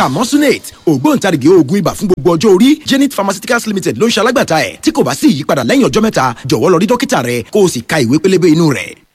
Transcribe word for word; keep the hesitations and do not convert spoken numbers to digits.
Camonsunate ògbóǹtarìgì oògùn ibà fún gbogbo ọjọ́ orí. Zenith Pharmaceuticals Limited ló ń ṣalágbàtà ẹ̀. Tí kò bá sí ìyípadà lẹ́yìn ọjọ́ mẹ́ta jọ̀wọ́ lọ rí dókítà rẹ kó o sì ka ìwé pélébé inú rẹ̀.